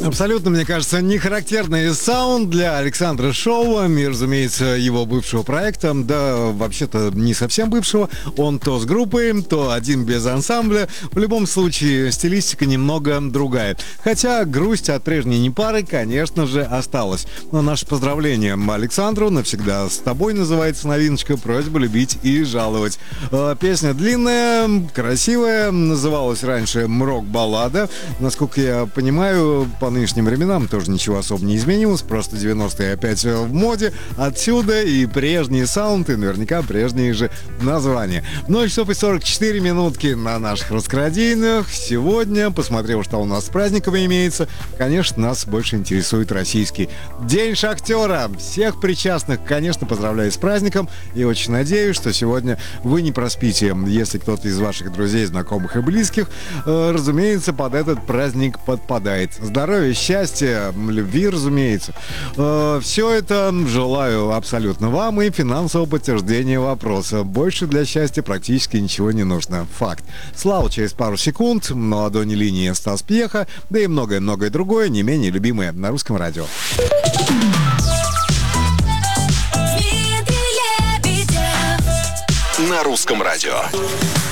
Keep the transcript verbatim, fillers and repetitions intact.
Абсолютно, мне кажется, не характерный саунд для Александра Шоуа и, разумеется, его бывшего проекта. Да, вообще-то не совсем бывшего. Он то с группой, то один без ансамбля. В любом случае, стилистика немного другая. Хотя грусть от прежней непары, конечно же, осталась. Но наше поздравление Александру. Навсегда с тобой называется новиночка. Просьба любить и жаловать. Песня длинная, красивая. Называлась раньше «Рок-баллада». Насколько я понимаю, по нынешним временам тоже ничего особо не изменилось, просто девяностые опять в моде. Отсюда и прежний саунд, и наверняка прежние же названия. ноль часов и сорок четыре минутки на наших раскрадийных. Сегодня, посмотрел, что у нас с праздниками имеется, конечно, нас больше интересует российский День шахтера. Всех причастных, конечно, поздравляю с праздником и очень надеюсь, что сегодня вы не проспите, если кто-то из ваших друзей, знакомых и близких, э, разумеется, под этот праздник подпадает. Здоровья, счастья, любви, разумеется. Э, все это желаю абсолютно вам и финансового подтверждения вопроса. Больше для счастья практически ничего не нужно. Факт. Слава через пару секунд, на ладони линии Стас Пьеха, да и многое-многое другое, не менее любимое на Русском радио. На Русском радио.